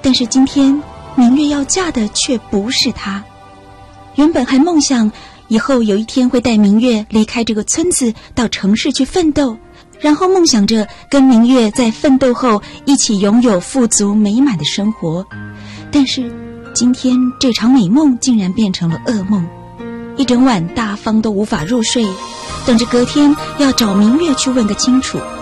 但是今天明月要嫁的却不是他。原本还梦想以后有一天会带明月离开这个村子，到城市去奋斗，然后梦想着跟明月在奋斗后一起拥有富足美满的生活。但是今天这场美梦竟然变成了噩梦，一整晚大方都无法入睡，等着隔天要找明月去问个清楚。